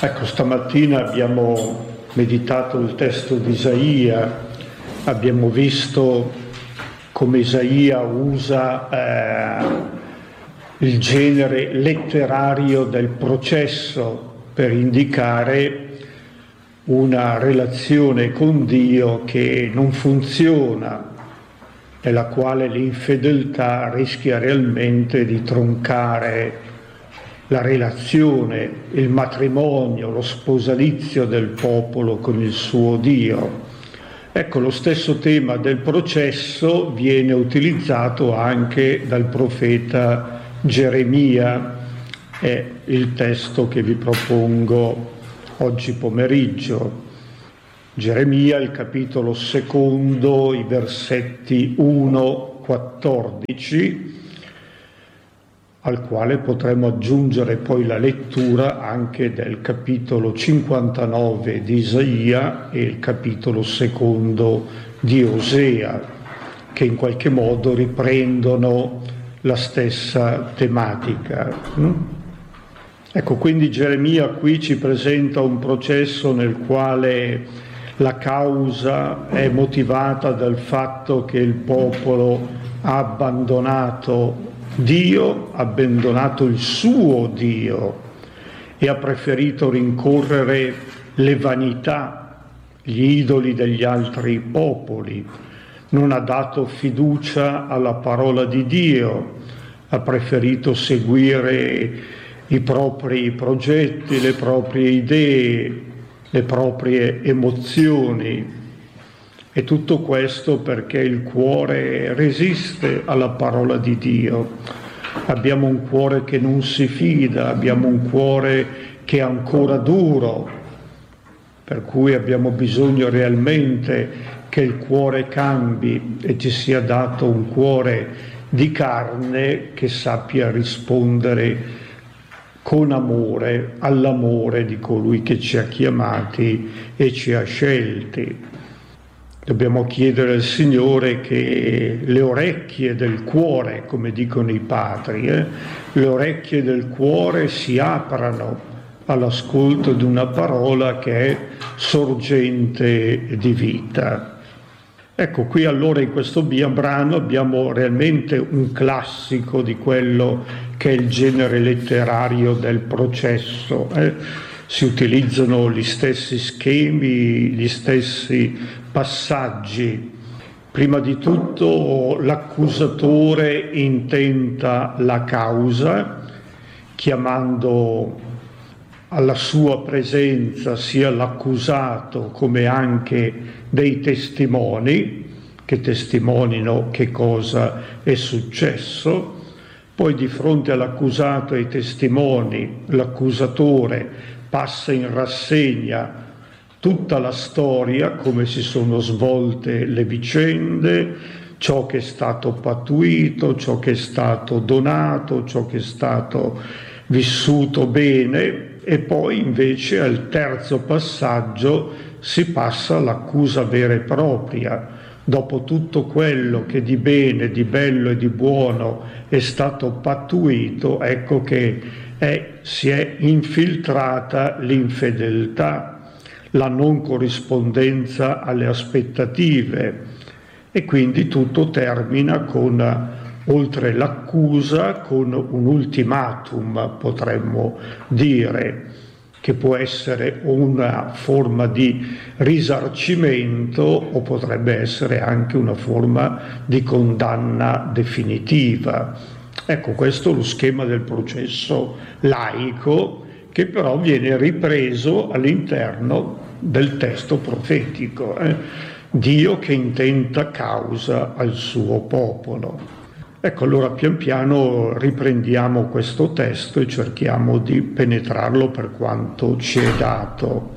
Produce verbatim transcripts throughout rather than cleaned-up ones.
Ecco, stamattina abbiamo meditato il testo di Isaia, abbiamo visto come Isaia usa eh, il genere letterario del processo per indicare una relazione con Dio che non funziona, nella quale l'infedeltà rischia realmente di troncare la relazione, il matrimonio, lo sposalizio del popolo con il suo Dio. Ecco, lo stesso tema del processo viene utilizzato anche dal profeta Geremia, è il testo che vi propongo oggi pomeriggio. Geremia, il capitolo secondo, i versetti uno a quattordici, al quale potremo aggiungere poi la lettura anche del capitolo cinquantanove di Isaia e il capitolo secondo di Osea, che in qualche modo riprendono la stessa tematica. Ecco, quindi Geremia qui ci presenta un processo nel quale la causa è motivata dal fatto che il popolo ha abbandonato Dio, ha abbandonato il suo Dio e ha preferito rincorrere le vanità, gli idoli degli altri popoli. Non ha dato fiducia alla parola di Dio, ha preferito seguire i propri progetti, le proprie idee, le proprie emozioni. E tutto questo perché il cuore resiste alla parola di Dio. Abbiamo un cuore che non si fida, abbiamo un cuore che è ancora duro, per cui abbiamo bisogno realmente che il cuore cambi e ci sia dato un cuore di carne che sappia rispondere con amore all'amore di colui che ci ha chiamati e ci ha scelti. Dobbiamo chiedere al Signore che le orecchie del cuore, come dicono i padri, eh, le orecchie del cuore si aprano all'ascolto di una parola che è sorgente di vita. Ecco, qui allora in questo brano abbiamo realmente un classico di quello che è il genere letterario del processo. Eh. Si utilizzano gli stessi schemi, gli stessi passaggi. Prima di tutto l'accusatore intenta la causa, chiamando alla sua presenza sia l'accusato come anche dei testimoni, che testimonino che cosa è successo. Poi di fronte all'accusato e ai testimoni, l'accusatore passa in rassegna tutta la storia, come si sono svolte le vicende, ciò che è stato pattuito, ciò che è stato donato, ciò che è stato vissuto bene, e poi invece al terzo passaggio si passa all'accusa vera e propria. Dopo tutto quello che di bene, di bello e di buono è stato pattuito, ecco che è, si è infiltrata l'infedeltà, la non corrispondenza alle aspettative, e quindi tutto termina con, oltre l'accusa, con un ultimatum, potremmo dire, che può essere una forma di risarcimento o potrebbe essere anche una forma di condanna definitiva. Ecco, questo è lo schema del processo laico, che però viene ripreso all'interno del testo profetico. Eh? Dio che intenta causa al suo popolo. Ecco, allora pian piano riprendiamo questo testo e cerchiamo di penetrarlo per quanto ci è dato.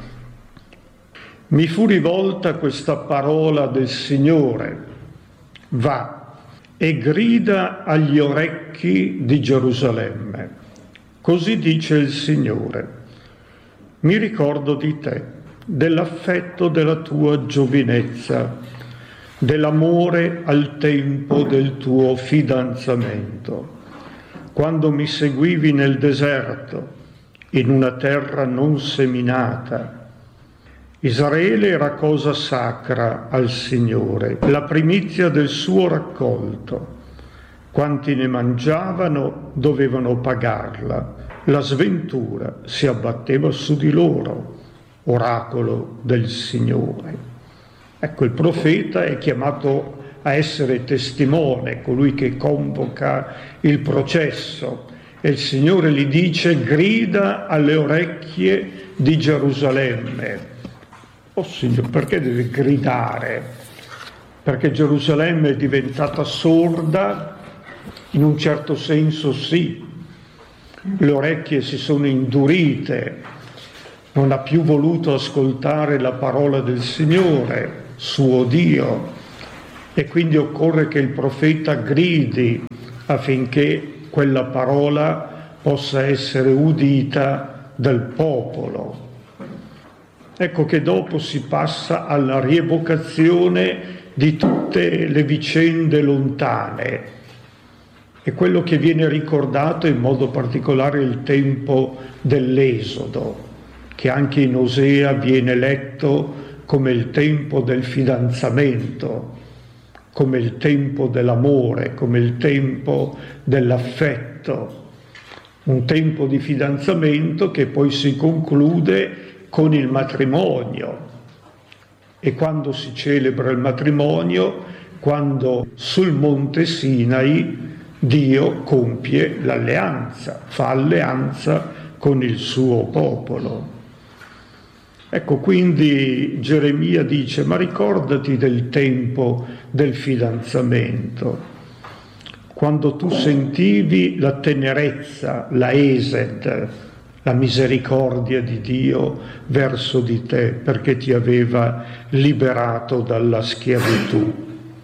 Mi fu rivolta questa parola del Signore: va e grida agli orecchi di Gerusalemme. Così dice il Signore: mi ricordo di te, dell'affetto della tua giovinezza, dell'amore al tempo del tuo fidanzamento, quando mi seguivi nel deserto, in una terra non seminata. Israele era cosa sacra al Signore, la primizia del suo raccolto. Quanti ne mangiavano dovevano pagarla. La sventura si abbatteva su di loro, oracolo del Signore. Ecco, il profeta è chiamato a essere testimone, colui che convoca il processo. E il Signore gli dice: grida alle orecchie di Gerusalemme. Oh Signore, perché deve gridare? Perché Gerusalemme è diventata sorda? In un certo senso sì. Le orecchie si sono indurite, non ha più voluto ascoltare la parola del Signore, suo Dio, e quindi occorre che il profeta gridi affinché quella parola possa essere udita dal popolo. Ecco che dopo si passa alla rievocazione di tutte le vicende lontane, e quello che viene ricordato in modo particolare il tempo dell'Esodo, che anche in Osea viene letto come il tempo del fidanzamento, come il tempo dell'amore, come il tempo dell'affetto, un tempo di fidanzamento che poi si conclude con il matrimonio. E quando si celebra il matrimonio? Quando sul monte Sinai Dio compie l'alleanza, fa alleanza con il suo popolo. Ecco, quindi Geremia dice: ma ricordati del tempo del fidanzamento, quando tu sentivi la tenerezza, la esed, la misericordia di Dio verso di te, perché ti aveva liberato dalla schiavitù.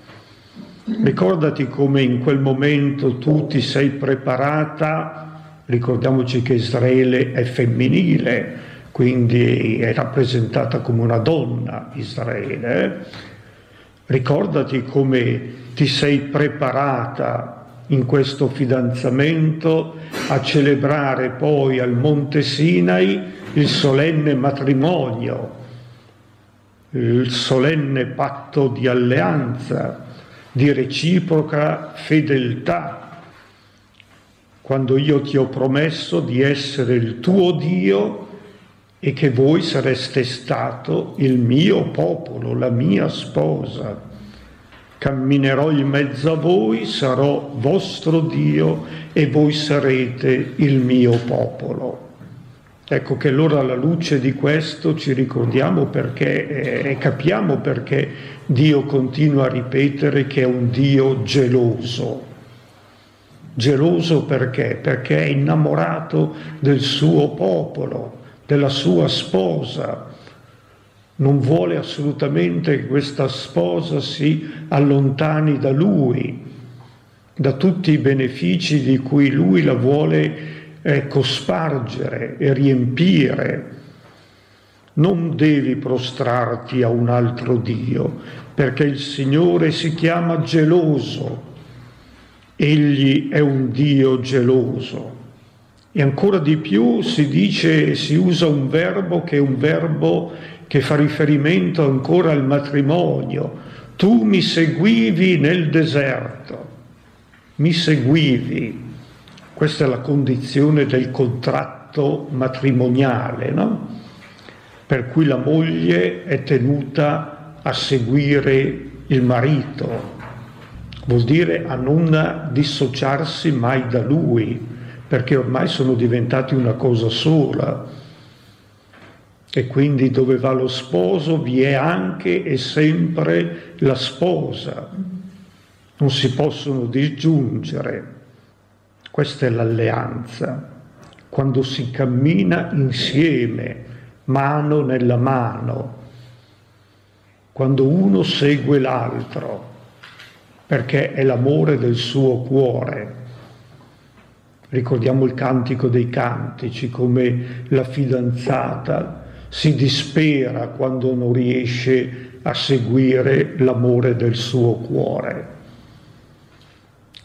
Ricordati come in quel momento tu ti sei preparata. Ricordiamoci che Israele è femminile, quindi è rappresentata come una donna Israele. Ricordati come ti sei preparata in questo fidanzamento a celebrare poi al Monte Sinai il solenne matrimonio, il solenne patto di alleanza, di reciproca fedeltà, quando io ti ho promesso di essere il tuo Dio e che voi sareste stato il mio popolo, la mia sposa. Camminerò in mezzo a voi, sarò vostro Dio e voi sarete il mio popolo. Ecco che allora alla luce di questo ci ricordiamo perché e capiamo perché Dio continua a ripetere che è un Dio geloso. Geloso perché? Perché è innamorato del suo popolo, della sua sposa. Non vuole assolutamente che questa sposa si allontani da lui, da tutti i benefici di cui lui la vuole eh, cospargere e riempire. Non devi prostrarti a un altro Dio, perché il Signore si chiama geloso. Egli è un Dio geloso. E ancora di più si dice, si usa un verbo che è un verbo che fa riferimento ancora al matrimonio. Tu mi seguivi nel deserto, mi seguivi. Questa è la condizione del contratto matrimoniale, no? Per cui la moglie è tenuta a seguire il marito, vuol dire a non dissociarsi mai da lui, perché ormai sono diventati una cosa sola. E quindi dove va lo sposo vi è anche e sempre la sposa, non si possono disgiungere. Questa è l'alleanza, quando si cammina insieme, mano nella mano, quando uno segue l'altro, perché è l'amore del suo cuore. Ricordiamo il Cantico dei Cantici, come la fidanzata si dispera quando non riesce a seguire l'amore del suo cuore.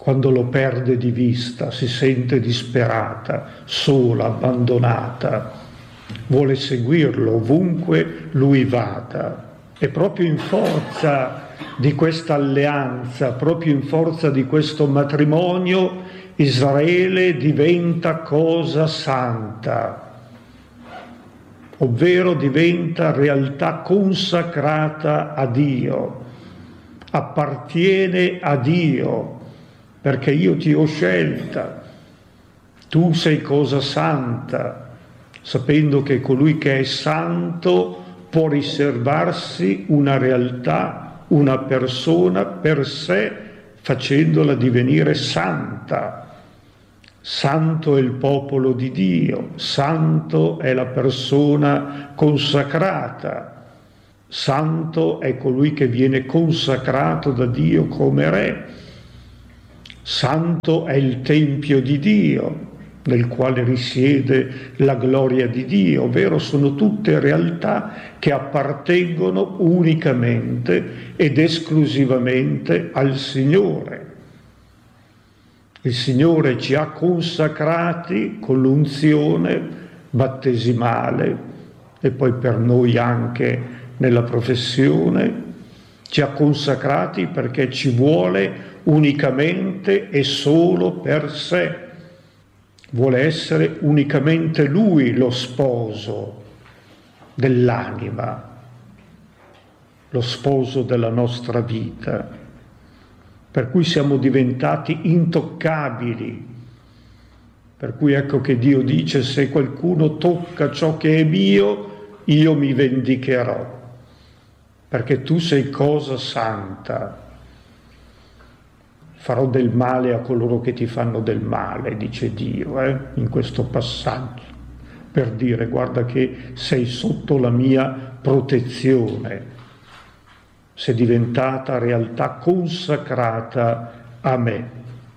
quando lo perde di vista, si sente disperata, sola, abbandonata, vuole seguirlo ovunque lui vada. E proprio in forza di questa alleanza, proprio in forza di questo matrimonio, Israele diventa cosa santa, ovvero diventa realtà consacrata a Dio, appartiene a Dio, perché io ti ho scelta, tu sei cosa santa, sapendo che colui che è santo può riservarsi una realtà, una persona per sé, facendola divenire santa. Santo è il popolo di Dio, santo è la persona consacrata, santo è colui che viene consacrato da Dio come re, santo è il Tempio di Dio, nel quale risiede la gloria di Dio, ovvero sono tutte realtà che appartengono unicamente ed esclusivamente al Signore. Il Signore ci ha consacrati con l'unzione battesimale e poi per noi anche nella professione, ci ha consacrati perché ci vuole unicamente e solo per sé. Vuole essere unicamente Lui lo sposo dell'anima, lo sposo della nostra vita, per cui siamo diventati intoccabili. Per cui ecco che Dio dice: se qualcuno tocca ciò che è mio, io mi vendicherò, perché tu sei cosa santa. Farò del male a coloro che ti fanno del male, dice Dio, eh, in questo passaggio, per dire: guarda che sei sotto la mia protezione, sei diventata realtà consacrata a me.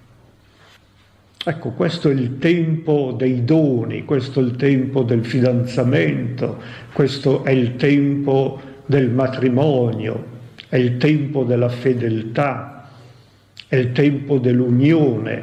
Ecco, questo è il tempo dei doni, questo è il tempo del fidanzamento, questo è il tempo del matrimonio, è il tempo della fedeltà, è il tempo dell'unione.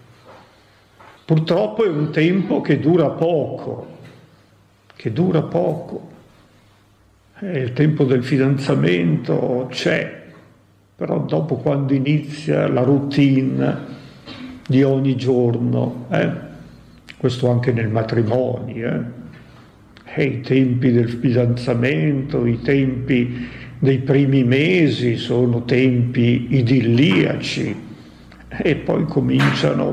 Purtroppo è un tempo che dura poco, che dura poco. Eh, il tempo del fidanzamento c'è, però dopo, quando inizia la routine di ogni giorno, eh, questo anche nel matrimonio, eh, eh, i tempi del fidanzamento, i tempi dei primi mesi sono tempi idilliaci e poi cominciano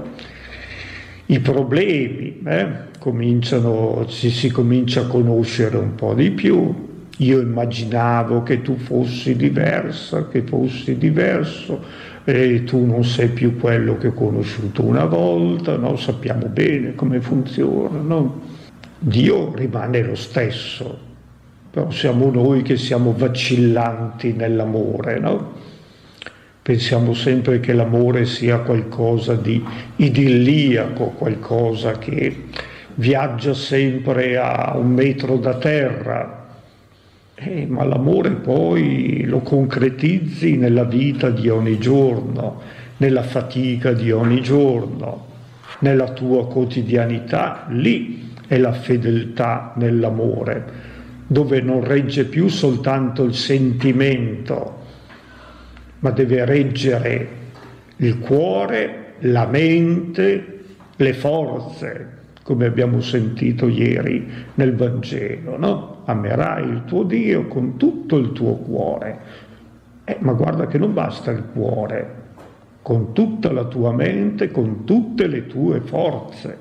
i problemi, eh? cominciano, ci si comincia a conoscere un po' di più. Io immaginavo che tu fossi diversa, che fossi diverso, e tu non sei più quello che ho conosciuto una volta, no? Sappiamo bene come funziona, no? Dio rimane lo stesso, però siamo noi che siamo vacillanti nell'amore, no? Pensiamo sempre che l'amore sia qualcosa di idilliaco, qualcosa che viaggia sempre a un metro da terra. Eh, ma l'amore poi lo concretizzi nella vita di ogni giorno, nella fatica di ogni giorno, nella tua quotidianità. Lì è la fedeltà nell'amore, dove non regge più soltanto il sentimento, ma deve reggere il cuore, la mente, le forze, come abbiamo sentito ieri nel Vangelo, no? Amerai il tuo Dio con tutto il tuo cuore. Eh, ma guarda che non basta il cuore, con tutta la tua mente, con tutte le tue forze.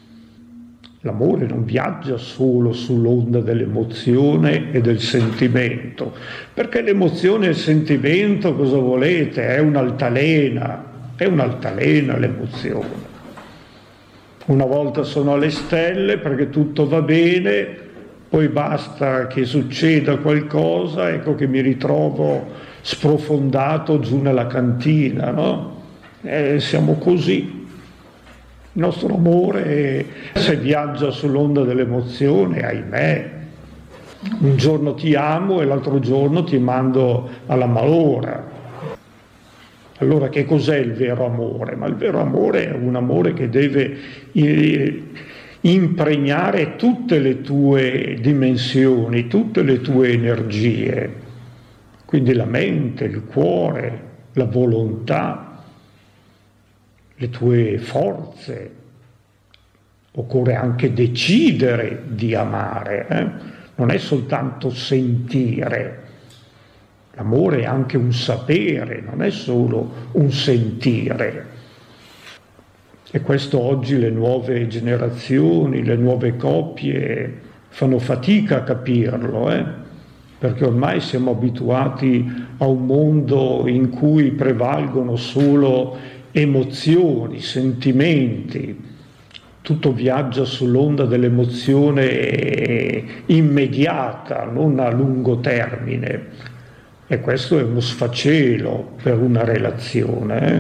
L'amore non viaggia solo sull'onda dell'emozione e del sentimento, perché l'emozione e il sentimento, cosa volete? È un'altalena, è un'altalena l'emozione. Una volta sono alle stelle perché tutto va bene, poi basta che succeda qualcosa, ecco che mi ritrovo sprofondato giù nella cantina, no? E siamo così. Il nostro amore, se viaggia sull'onda dell'emozione, ahimè, un giorno ti amo e l'altro giorno ti mando alla malora. Allora che cos'è il vero amore? Ma il vero amore è un amore che deve impregnare tutte le tue dimensioni, tutte le tue energie, quindi la mente, il cuore, la volontà, le tue forze. Occorre anche decidere di amare, eh? Non è soltanto sentire. L'amore è anche un sapere, non è solo un sentire. E questo oggi le nuove generazioni, le nuove coppie fanno fatica a capirlo, eh? Perché ormai siamo abituati a un mondo in cui prevalgono solo emozioni, sentimenti. Tutto viaggia sull'onda dell'emozione immediata, non a lungo termine. E questo è uno sfacelo per una relazione. Eh?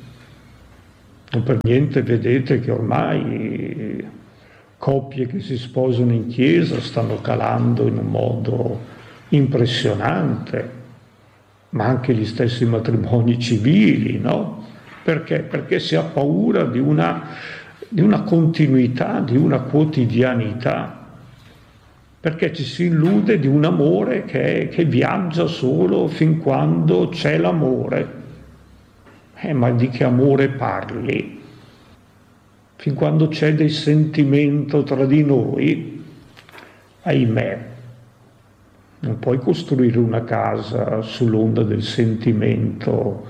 Non per niente vedete che ormai coppie che si sposano in chiesa stanno calando in un modo impressionante, ma anche gli stessi matrimoni civili, no? Perché? Perché si ha paura di una, di una continuità, di una quotidianità. Perché ci si illude di un amore che, che viaggia solo fin quando c'è l'amore. Eh, ma di che amore parli? Fin quando c'è del sentimento tra di noi, ahimè, non puoi costruire una casa sull'onda del sentimento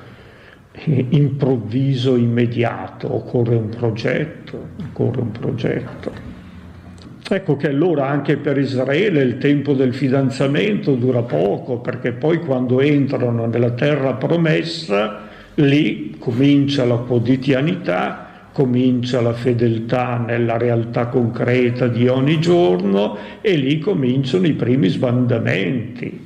improvviso, immediato. Occorre un progetto, occorre un progetto. Ecco che allora anche per Israele il tempo del fidanzamento dura poco, perché poi quando entrano nella terra promessa, lì comincia la quotidianità, comincia la fedeltà nella realtà concreta di ogni giorno e lì cominciano i primi sbandamenti.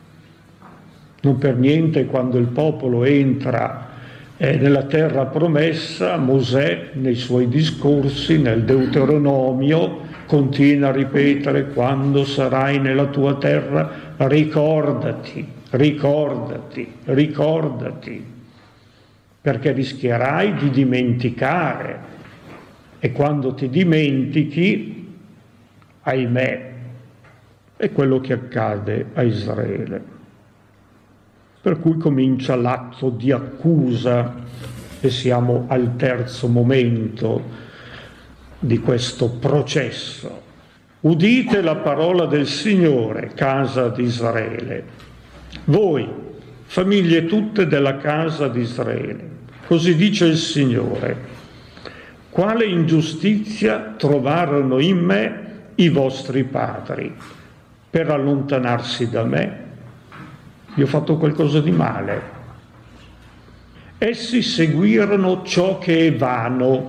Non per niente quando il popolo entra eh, nella terra promessa, Mosè nei suoi discorsi, nel Deuteronomio, continua a ripetere: quando sarai nella tua terra ricordati, ricordati, ricordati, perché rischierai di dimenticare e quando ti dimentichi, ahimè, è quello che accade a Israele. Per cui comincia l'atto di accusa e siamo al terzo momento di questo processo. Udite la parola del Signore, casa di Israele. Voi, famiglie tutte della casa di Israele, così dice il Signore: quale ingiustizia trovarono in me i vostri padri per allontanarsi da me? Gli ho fatto qualcosa di male. Essi seguirono ciò che è vano,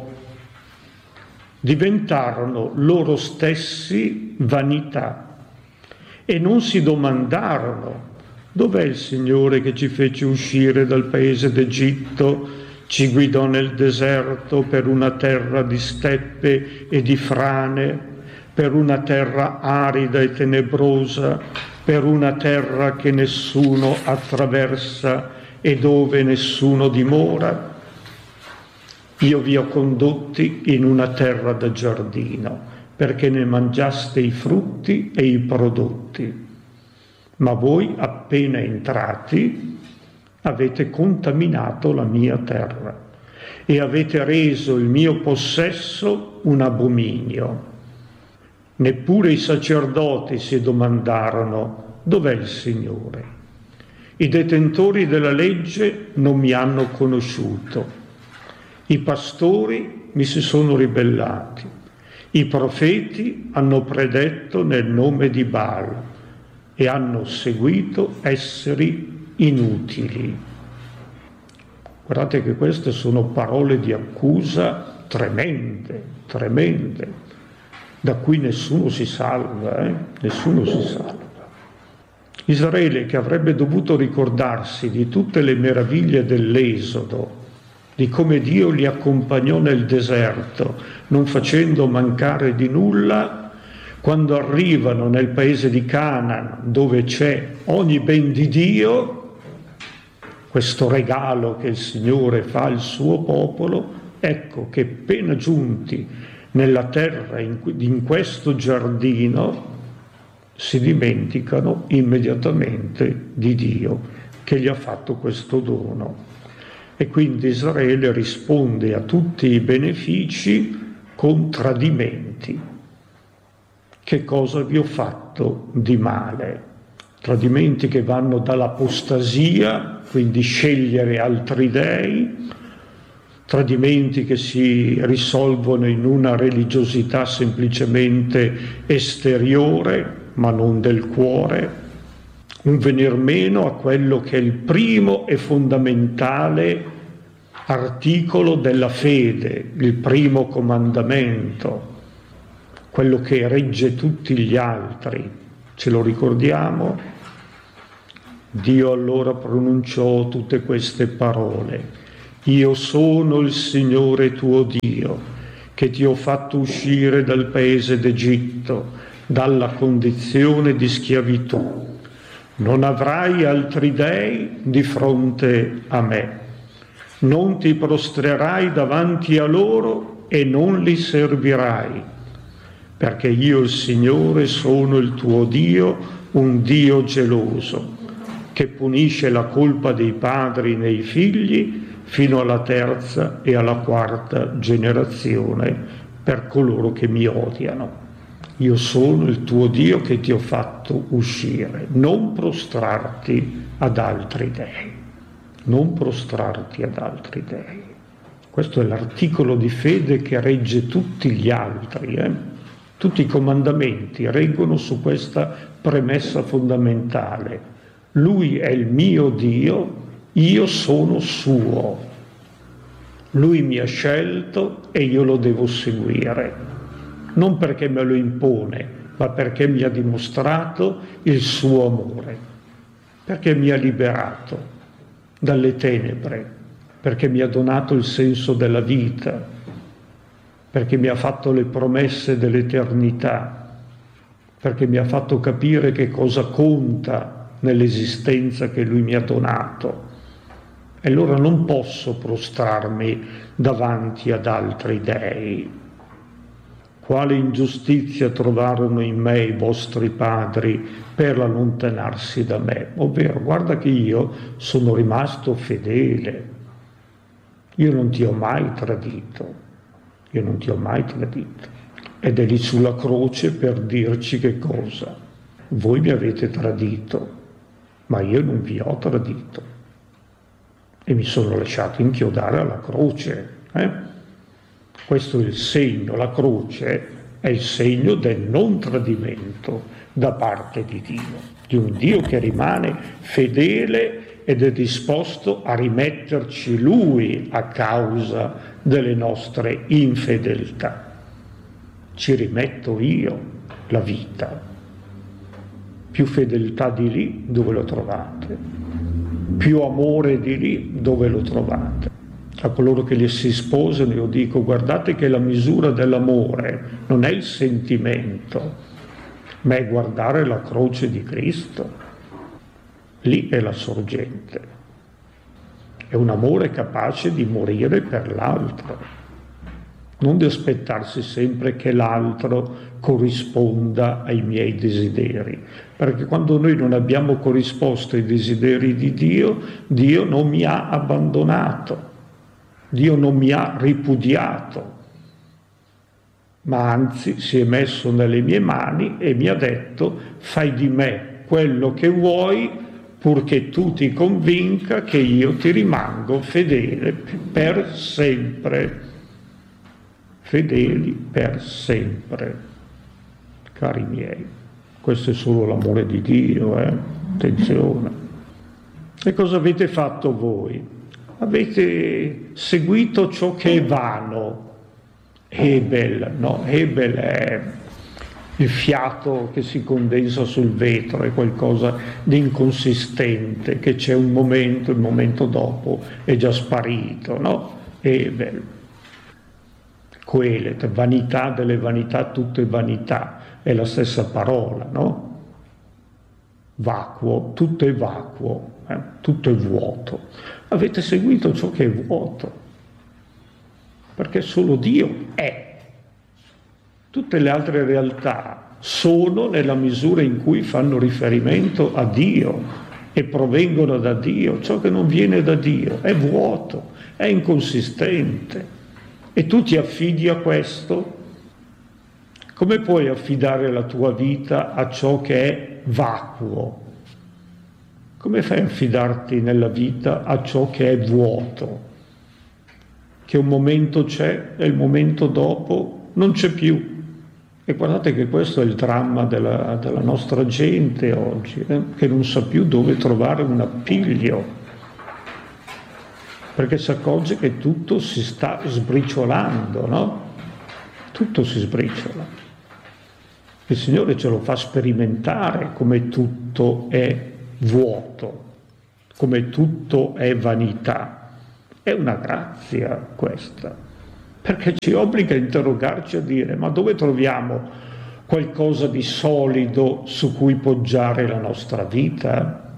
diventarono loro stessi vanità e non si domandarono: dov'è il Signore che ci fece uscire dal paese d'Egitto, ci guidò nel deserto per una terra di steppe e di frane, per una terra arida e tenebrosa, per una terra che nessuno attraversa e dove nessuno dimora? Io vi ho condotti in una terra da giardino, perché ne mangiaste i frutti e i prodotti. Ma voi, appena entrati, avete contaminato la mia terra e avete reso il mio possesso un abominio. Neppure i sacerdoti si domandarono: dov'è il Signore? I detentori della legge non mi hanno conosciuto. I pastori mi si sono ribellati. I profeti hanno predetto nel nome di Baal e hanno seguito esseri inutili. Guardate che queste sono parole di accusa tremende, tremende, da cui nessuno si salva, eh? Nessuno si salva. Israele, che avrebbe dovuto ricordarsi di tutte le meraviglie dell'Esodo, di come Dio li accompagnò nel deserto, non facendo mancare di nulla, quando arrivano nel paese di Canaan, dove c'è ogni ben di Dio, questo regalo che il Signore fa al suo popolo, ecco che appena giunti nella terra, in, in questo giardino, si dimenticano immediatamente di Dio che gli ha fatto questo dono. E quindi Israele risponde a tutti i benefici con tradimenti. Che cosa vi ho fatto di male? Tradimenti che vanno dall'apostasia, quindi scegliere altri dei, tradimenti che si risolvono in una religiosità semplicemente esteriore, ma non del cuore, un venir meno a quello che è il primo e fondamentale articolo della fede, il primo comandamento, quello che regge tutti gli altri. Ce lo ricordiamo? Dio allora pronunciò tutte queste parole: io sono il Signore tuo Dio, che ti ho fatto uscire dal paese d'Egitto, dalla condizione di schiavitù. Non avrai altri dei di fronte a me. Non ti prostrerai davanti a loro e non li servirai, perché io, il Signore, sono il tuo Dio, un Dio geloso, che punisce la colpa dei padri nei figli fino alla terza e alla quarta generazione per coloro che mi odiano. Io sono il tuo Dio che ti ho fatto uscire. Non prostrarti ad altri dei. Non prostrarti ad altri dei. Questo è l'articolo di fede che regge tutti gli altri. Eh? Tutti i comandamenti reggono su questa premessa fondamentale. Lui è il mio Dio, io sono suo. Lui mi ha scelto e io lo devo seguire. Non perché me lo impone, ma perché mi ha dimostrato il suo amore, perché mi ha liberato dalle tenebre, perché mi ha donato il senso della vita, perché mi ha fatto le promesse dell'eternità, perché mi ha fatto capire che cosa conta nell'esistenza che Lui mi ha donato. E allora non posso prostrarmi davanti ad altri dei. Quale ingiustizia trovarono in me i vostri padri per allontanarsi da me? Ovvero, guarda che io sono rimasto fedele, io non ti ho mai tradito, io non ti ho mai tradito. Ed è lì sulla croce per dirci che cosa? Voi mi avete tradito, ma io non vi ho tradito. E mi sono lasciato inchiodare alla croce, eh? Questo è il segno, la croce è il segno del non tradimento da parte di Dio, di un Dio che rimane fedele ed è disposto a rimetterci Lui a causa delle nostre infedeltà. Ci rimetto io la vita. Più fedeltà di lì, dove lo trovate? Più amore di lì, dove lo trovate? A coloro che li si sposano io dico: guardate che la misura dell'amore non è il sentimento, ma è guardare la croce di Cristo. Lì è la sorgente. È un amore capace di morire per l'altro, non di aspettarsi sempre che l'altro corrisponda ai miei desideri, perché quando noi non abbiamo corrisposto ai desideri di Dio, Dio non mi ha abbandonato. Dio non mi ha ripudiato, ma anzi si è messo nelle mie mani e mi ha detto: fai di me quello che vuoi, purché tu ti convinca che io ti rimango fedele per sempre. Fedeli per sempre, cari miei. Questo è solo l'amore di Dio, eh? Attenzione. E cosa avete fatto voi? Avete seguito ciò che è vano. Hebel, no? Hebel è il fiato che si condensa sul vetro, è qualcosa di inconsistente, che c'è un momento, il momento dopo è già sparito, no? Hebel. Quelet, vanità delle vanità, tutto è vanità, è la stessa parola, no? vacuo, tutto è vacuo, eh? Tutto è vuoto. Avete seguito ciò che è vuoto, perché solo Dio è. Tutte le altre realtà sono nella misura in cui fanno riferimento a Dio e provengono da Dio. Ciò che non viene da Dio è vuoto, è inconsistente. E tu ti affidi a questo? Come puoi affidare la tua vita a ciò che è vacuo? Come fai a affidarti nella vita a ciò che è vuoto? Che un momento c'è e il momento dopo non c'è più. E guardate che questo è il dramma della, della nostra gente oggi, eh? Che non sa più dove trovare un appiglio, perché si accorge che tutto si sta sbriciolando, no? Tutto si sbriciola. Il Signore ce lo fa sperimentare come tutto è vuoto, come tutto è vanità. È una grazia questa, perché ci obbliga a interrogarci, a dire: ma dove troviamo qualcosa di solido su cui poggiare la nostra vita?